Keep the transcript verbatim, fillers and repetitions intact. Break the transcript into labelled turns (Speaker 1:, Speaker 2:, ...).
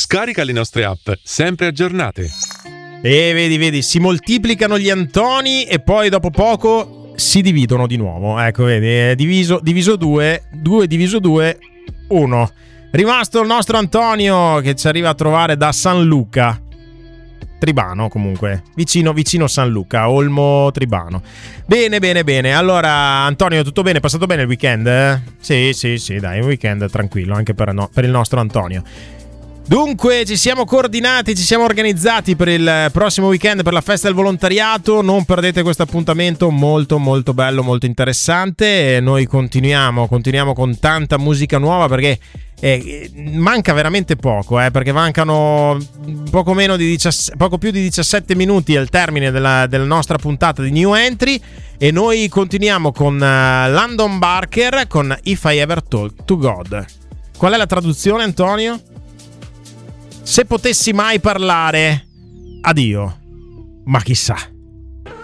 Speaker 1: Scarica le nostre app, sempre aggiornate.
Speaker 2: E vedi, vedi, si moltiplicano gli Antoni e poi dopo poco si dividono di nuovo. Ecco, vedi, è diviso, diviso due, due diviso due, uno. Rimasto il nostro Antonio che ci arriva a trovare da San Luca. Tribano comunque, vicino, vicino San Luca, Olmo Tribano. Bene, bene, bene. Allora, Antonio, tutto bene? È passato bene il weekend? Eh? Sì, sì, sì, dai, un weekend tranquillo anche per, no, per il nostro Antonio. Dunque, ci siamo coordinati, ci siamo organizzati per il prossimo weekend, per la festa del volontariato. Non perdete questo appuntamento molto molto bello, molto interessante. E noi continuiamo, continuiamo con tanta musica nuova perché eh, manca veramente poco, eh, perché mancano poco meno di diciassette, poco più di diciassette minuti al termine della, della nostra puntata di New Entry. E noi continuiamo con uh, Landon Barker con If I Ever Talk to God. Qual è la traduzione, Antonio? Se potessi mai parlare a Dio, ma chissà.